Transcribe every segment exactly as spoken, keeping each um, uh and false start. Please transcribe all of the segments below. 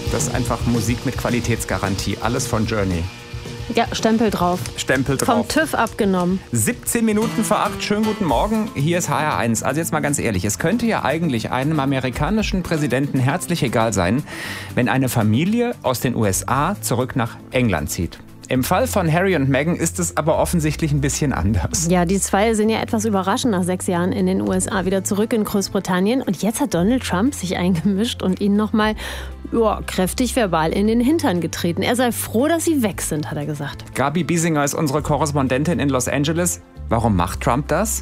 Das ist einfach Musik mit Qualitätsgarantie. Alles von Journey. Ja, Stempel drauf. Stempel drauf. Vom TÜV abgenommen. siebzehn Minuten vor acht. Schönen guten Morgen. Hier ist H R eins. Also jetzt mal ganz ehrlich. Es könnte ja eigentlich einem amerikanischen Präsidenten herzlich egal sein, wenn eine Familie aus den U S A zurück nach England zieht. Im Fall von Harry und Meghan ist es aber offensichtlich ein bisschen anders. Ja, die zwei sind ja etwas überraschend nach sechs Jahren in den U S A wieder zurück in Großbritannien. Und jetzt hat Donald Trump sich eingemischt und ihnen nochmal ja, kräftig verbal in den Hintern getreten. Er sei froh, dass sie weg sind, hat er gesagt. Gabi Biesinger ist unsere Korrespondentin in Los Angeles. Warum macht Trump das?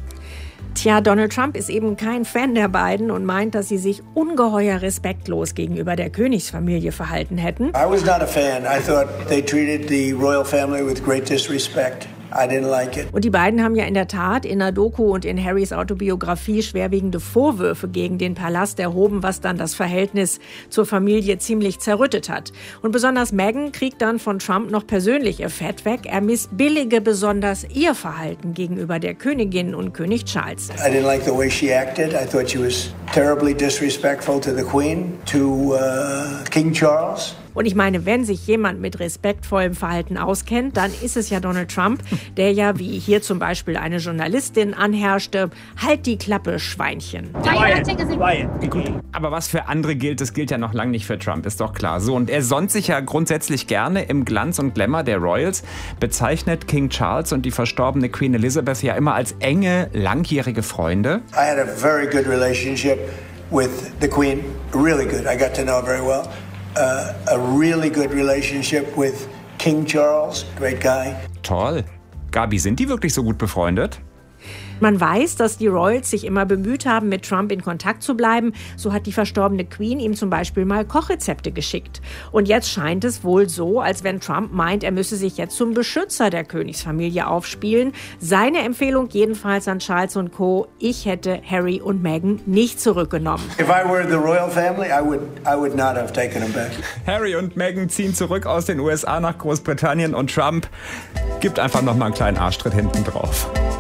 Tja, Donald Trump ist eben kein Fan der beiden und meint, dass sie sich ungeheuer respektlos gegenüber der Königsfamilie verhalten hätten. I was not a fan. I thought they treated the royal family with great disrespect. I didn't like it. Und die beiden haben ja in der Tat in der Doku und in Harrys Autobiografie schwerwiegende Vorwürfe gegen den Palast erhoben, was dann das Verhältnis zur Familie ziemlich zerrüttet hat. Und besonders Meghan kriegt dann von Trump noch persönlich ihr Fett weg. Er missbillige besonders ihr Verhalten gegenüber der Königin und König Charles. I didn't like the way she acted. I thought she was terribly disrespectful to the Queen, to uh, King Charles. Und ich meine, wenn sich jemand mit respektvollem Verhalten auskennt, dann ist es ja Donald Trump, der ja, wie hier zum Beispiel eine Journalistin anherrschte, halt die Klappe, Schweinchen. Gut, aber was für andere gilt, das gilt ja noch lange nicht für Trump, ist doch klar. So, und er sonnt sich ja grundsätzlich gerne im Glanz und Glamour der Royals, bezeichnet King Charles und die verstorbene Queen Elizabeth ja immer als enge, langjährige Freunde. I had a very good relationship with the Queen, really good. I got to know her very well. Uh, a really good relationship with King Charles, great guy. Toll. Gabi, sind die wirklich so gut befreundet? Man weiß, dass die Royals sich immer bemüht haben, mit Trump in Kontakt zu bleiben. So hat die verstorbene Queen ihm zum Beispiel mal Kochrezepte geschickt. Und jetzt scheint es wohl so, als wenn Trump meint, er müsse sich jetzt zum Beschützer der Königsfamilie aufspielen. Seine Empfehlung jedenfalls an Charles und Co. Ich hätte Harry und Meghan nicht zurückgenommen. If I were the royal family, I would, I would not have taken them back. Harry und Meghan ziehen zurück aus den U S A nach Großbritannien und Trump gibt einfach noch mal einen kleinen Arschtritt hinten drauf.